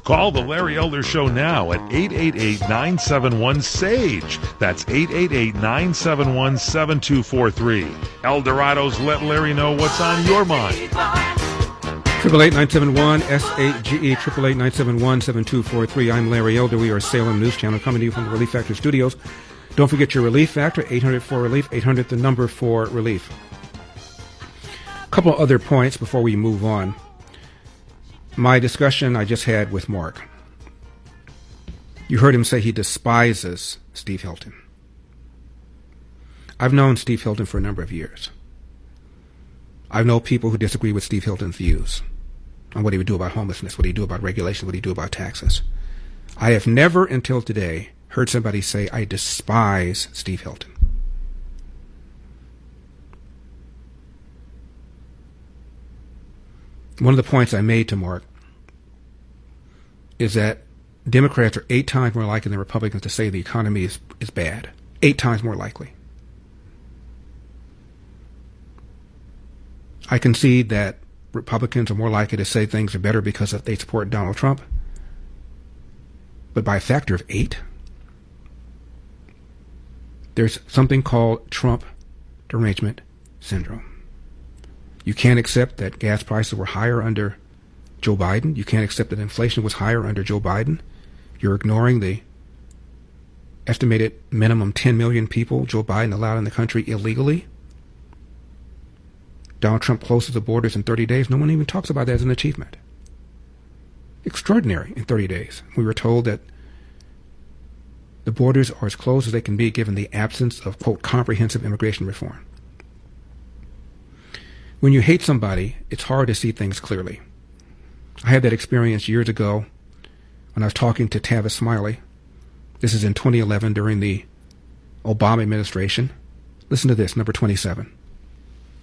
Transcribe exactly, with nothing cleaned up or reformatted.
Call the Larry Elder Show now at eight eight eight, nine seven one, S A G E. That's eight eight eight, nine seven one, seven two four three. Eldorado's Let Larry Know What's on Your Mind. Triple eight nine seven one S A G E, triple eight nine seven one seven two four three. I'm Larry Elder. We are Salem News Channel coming to you from the Relief Factor Studios. Don't forget your Relief Factor, eight hundred four relief, eight hundred the number for relief. A couple of other points before we move on. My discussion I just had with Mark. You heard him say he despises Steve Hilton. I've known Steve Hilton for a number of years. I know people who disagree with Steve Hilton's views on what he would do about homelessness, what he would do about regulation, what he would do about taxes. I have never until today heard somebody say, I despise Steve Hilton. One of the points I made to Mark is that Democrats are eight times more likely than Republicans to say the economy is, is bad. Eight times more likely. I concede that Republicans are more likely to say things are better because they support Donald Trump. But by a factor of eight, there's something called Trump derangement syndrome. You can't accept that gas prices were higher under Joe Biden. You can't accept that inflation was higher under Joe Biden. You're ignoring the estimated minimum ten million people Joe Biden allowed in the country illegally. Donald Trump closes the borders in thirty days. No one even talks about that as an achievement. Extraordinary in thirty days. We were told that the borders are as closed as they can be given the absence of, quote, comprehensive immigration reform. When you hate somebody, it's hard to see things clearly. I had that experience years ago when I was talking to Tavis Smiley. This is in twenty eleven during the Obama administration. Listen to this, number twenty-seven.